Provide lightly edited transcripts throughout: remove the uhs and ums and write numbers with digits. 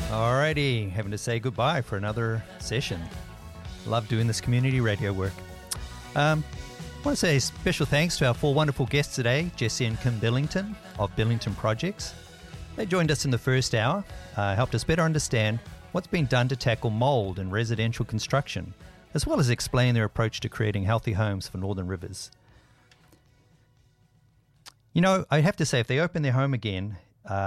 Alrighty, having to say goodbye for another session. Love doing this community radio work. I want to say special thanks to our four wonderful guests today, Jesse and Kim Billington of Billington Projects. They joined us in the first hour, helped us better understand what's been done to tackle mould in residential construction, as well as explain their approach to creating healthy homes for Northern Rivers. You know, I have to say, if they open their home again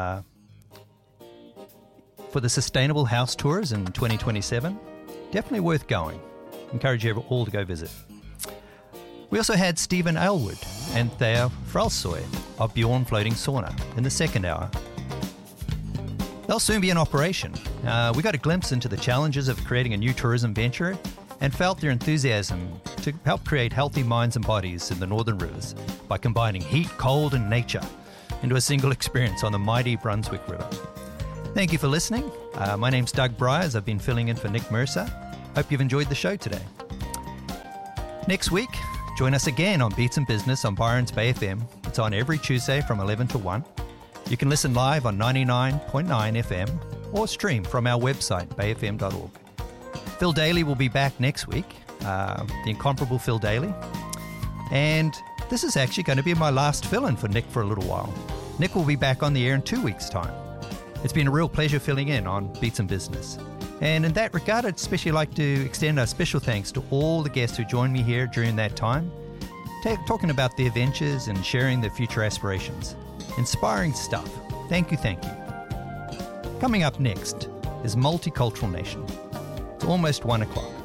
for the Sustainable House Tours in 2027, definitely worth going. Encourage you all to go visit. We also had Stephen Aylward and Thea Fralsoy of Bjorn Floating Sauna in the second hour. They'll soon be in operation. We got a glimpse into the challenges of creating a new tourism venture and felt their enthusiasm to help create healthy minds and bodies in the Northern Rivers by combining heat, cold and nature into a single experience on the mighty Brunswick River. Thank you for listening. My name's Doug Bryars. I've been filling in for Nick Mercer. Hope you've enjoyed the show today. Next week, join us again on Beats and Business on Byron's Bay FM. It's on every Tuesday from 11 to 1. You can listen live on 99.9 FM or stream from our website, bayfm.org. Phil Daly will be back next week, the incomparable Phil Daly. And this is actually going to be my last fill-in for Nick for a little while. Nick will be back on the air in 2 weeks' time. It's been a real pleasure filling in on Beats and Business. And in that regard, I'd especially like to extend a special thanks to all the guests who joined me here during that time, talking about their ventures and sharing their future aspirations. Inspiring stuff. Thank you, thank you. Coming up next is Multicultural Nation. It's almost 1 o'clock.